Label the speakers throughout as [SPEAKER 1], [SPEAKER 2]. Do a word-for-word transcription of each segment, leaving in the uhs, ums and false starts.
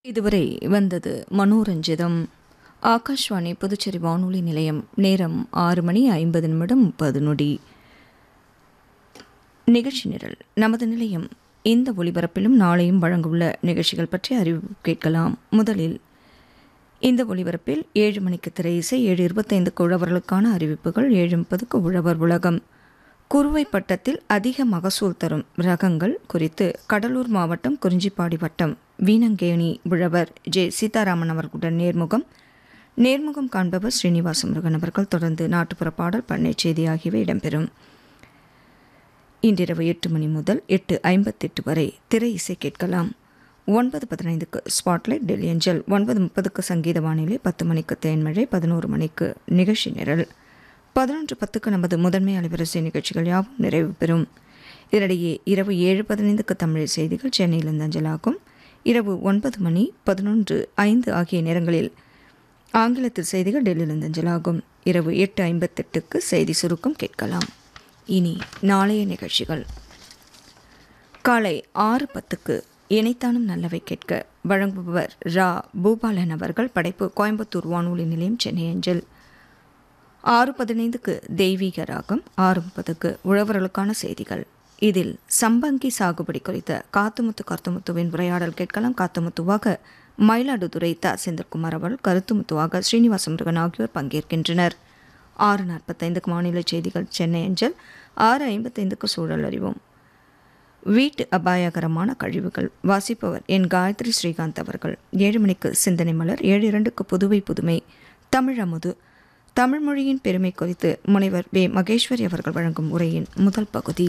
[SPEAKER 1] இதுவரை வந்தது மனோரஞ்சிதம். ஆகாஷ்வாணி புதுச்சேரி வானொலி நிலையம். நேரம் ஆறு மணி ஐம்பது நிமிடம் முப்பது நொடி. நிகழ்ச்சி நிரல். நமது நிலையம் இந்த ஒலிபரப்பிலும் நாளையும் வழங்கவுள்ள நிகழ்ச்சிகள் பற்றி அறிவிப்பு கேட்கலாம். முதலில் இந்த ஒலிபரப்பில் ஏழு மணிக்கு திரை இசை, ஏழு இருபத்தைந்துக்கு உழவர்களுக்கான அறிவிப்புகள், ஏழு முப்பதுக்கு உழவர் உலகம். குறுவை பட்டத்தில் அதிக மகசூல் தரும் ரகங்கள் குறித்து கடலூர் மாவட்டம் குறிஞ்சிப்பாடி வட்டம் வீணங்கேணி உழவர் ஜே சீதாராமன் அவர்களுடன் நேர்முகம். நேர்முகம் காண்பவர் ஸ்ரீனிவாச முருகன் அவர்கள். தொடர்ந்து நாட்டுப்புற பாடல், பண்ணை செய்தி ஆகியவை இடம்பெறும். இன்றிரவு எட்டு மணி முதல் எட்டு ஐம்பத்தெட்டு வரை திரை இசை கேட்கலாம். ஒன்பது பதினைந்துக்கு ஸ்பாட்லைட் டெல்லி அஞ்சல், ஒன்பது முப்பதுக்கு சங்கீத வானிலை, பத்து மணிக்கு தேன்மழை, பதினோரு மணிக்கு நிகழ்ச்சி நிரல், பதினொன்று பத்துக்கு நமது முதன்மை அலைவரிசை நிகழ்ச்சிகள் யாவும் நிறைவு பெறும். இதனிடையே இரவு ஏழு பதினைந்துக்கு தமிழ் செய்திகள் சென்னையிலிருந்து அஞ்சலாகும். இரவு ஒன்பது மணி, பதினொன்று ஐந்து ஆகிய நேரங்களில் ஆங்கிலத்தில் செய்திகள் டெல்லியிலிருந்து அஞ்சலாகும். இரவு எட்டு ஐம்பத்தெட்டுக்கு செய்தி சுருக்கம் கேட்கலாம். இனி நாளைய நிகழ்ச்சிகள். காலை ஆறு பத்துக்கு இணைத்தானும் நல்லவை கேட்க வழங்குபவர் ரா பூபாலன் அவர்கள். படைப்பு கோயம்புத்தூர் வானொலி நிலையம், சென்னை அஞ்சல். ஆறு பதினைந்துக்கு தெய்வீக ராகம், ஆறு முப்பதுக்கு உழவர்களுக்கான செய்திகள். இதில் சம்பங்கி சாகுபடி குறித்த காத்துமுத்து கருத்துமுத்துவின் உரையாடல் கேட்கலாம். காத்துமுத்துவாக மயிலாடுதுறை த செந்தில்குமார் அவர்கள், கருத்துமுத்துவாக ஸ்ரீனிவாச முருகன் ஆகியோர் பங்கேற்கின்றனர். ஆறு நாற்பத்தைந்துக்கு மாநில செய்திகள் சென்னை அஞ்சல். ஆறு ஐம்பத்தைந்துக்கு சூழல் அறிவோம். வீட்டு அபாயகரமான கழிவுகள். வாசிப்பவர் என் காயத்ரி ஸ்ரீகாந்த் அவர்கள். ஏழு மணிக்கு சிந்தனை மலர். ஏழு இரண்டுக்கு புதுவை புதுமை தமிழ் அமுது. தமிழ் மொழியின் பெருமை குறித்து முனைவர் வே மகேஸ்வரி அவர்கள் வழங்கும் உரையின் முதல் பகுதி.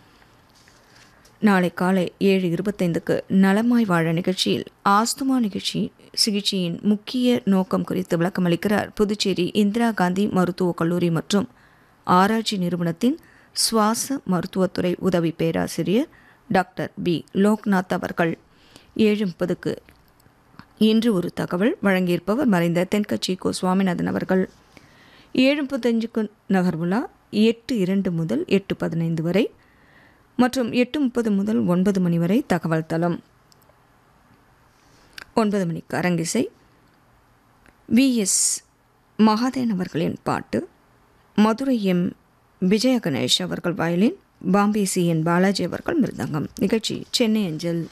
[SPEAKER 1] நாளை காலை ஏழு இருபத்தைந்துக்கு நலமாய் வாழ நிகழ்ச்சியில் ஆஸ்துமா நிகழ்ச்சி சிகிச்சையின் முக்கிய நோக்கம் குறித்து விளக்கமளிக்கிறார் புதுச்சேரி இந்திரா காந்தி மருத்துவக் கல்லூரி மற்றும் ஆராய்ச்சி நிறுவனத்தின் சுவாச மருத்துவத்துறை உதவி பேராசிரியர் டாக்டர் பி லோக்நாத் அவர்கள். ஏழு முப்பதுக்கு இன்று ஒரு தகவல் வழங்கியிருப்பவர் மறைந்த தென்கட்சி கோ சுவாமிநாதன் அவர்கள். ஏழு முப்பத்தஞ்சுக்கு நகர்வுலா, எட்டு இரண்டு முதல் எட்டு பதினைந்து வரை மற்றும் எட்டு முப்பது முதல் ஒன்பது மணி வரை தகவல் தளம். ஒன்பது மணிக்கு அரங்கிசை. வி எஸ் மகாதேவன் அவர்களின் பாட்டு, மதுரை எம் விஜய கணேஷ் அவர்கள் violin, Bombay C N Balaji அவர்கள் மிருதங்கம். நிகழ்ச்சி சென்னை அஞ்சல்.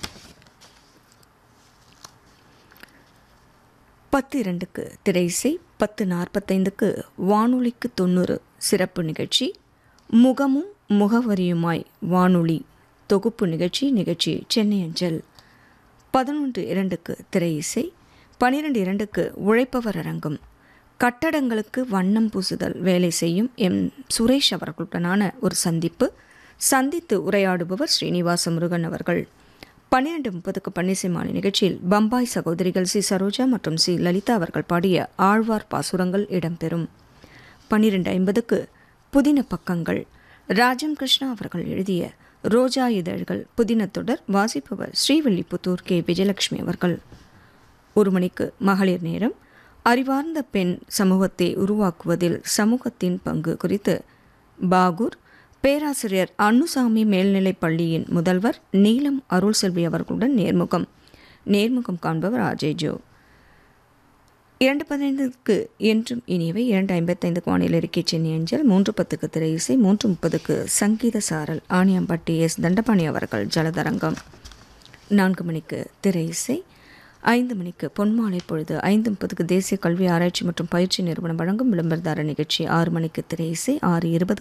[SPEAKER 1] பத்து இரண்டுக்கு திரை இசை, பத்து நாற்பத்தைந்துக்கு வானொலிக்கு தொண்ணூறு சிறப்பு நிகழ்ச்சி, முகமும் முகவரியுமாய் வானொலி தொகுப்பு நிகழ்ச்சி. நிகழ்ச்சி சென்னை அஞ்சல். பதினொன்று இரண்டுக்கு திரை இசை, பனிரெண்டு இரண்டுக்கு உழைப்பவர் அரங்கம். கட்டடங்களுக்கு வண்ணம் பூசுதல் வேலை செய்யும் எம் சுரேஷ் அவர்களுடனான ஒரு சந்திப்பு. சந்தித்து உரையாடுபவர் ஸ்ரீனிவாச முருகன் அவர்கள். பன்னிரெண்டு முப்பதுக்கு பன்னிசை மாலை நிகழ்ச்சியில் பம்பாய் சகோதரிகள் சி சரோஜா மற்றும் சி லலிதா அவர்கள் பாடிய ஆழ்வார் பாசுரங்கள் இடம்பெறும். பன்னிரெண்டு ஐம்பதுக்கு புதின பக்கங்கள். ராஜம் கிருஷ்ணா அவர்கள் எழுதிய ரோஜா இதழ்கள் புதின தொடர். வாசிப்பவர் ஸ்ரீவில்லிபுத்தூர் கே விஜயலட்சுமி அவர்கள். ஒரு மணிக்கு மகளிர் நேரம். அறிவார்ந்த பெண் சமூகத்தை உருவாக்குவதில் சமூகத்தின் பங்கு குறித்து பாகூர் பேராசிரியர் அன்னுசாமி மேல்நிலைப் பள்ளியின் முதல்வர் நீலம் அருள் செல்வி அவர்களுடன் நேர்முகம். நேர்முகம் காண்பவர் அஜய் ஜோ. இரண்டு பதினைந்துக்கு என்றும் இனியவை. இரண்டு ஐம்பத்தைந்துக்கு வானிலை அறிக்கை சென்னை அஞ்சல். மூன்று பத்துக்கு திரை இசை, மூன்று முப்பதுக்கு சங்கீத சாரல் ஆணியம்பட்டி எஸ் தண்டபாணி அவர்கள் ஜலதரங்கம். நான்கு மணிக்கு திரை இசை, ஐந்து மணிக்கு பொன்மாலை பொழுது, ஐந்து முப்பதுக்கு தேசிய கல்வி ஆராய்ச்சி மற்றும் பயிற்சி நிறுவனம் வழங்கும் விளம்பரதார நிகழ்ச்சி, ஆறு மணிக்கு திரை இசை, ஆறு இருபது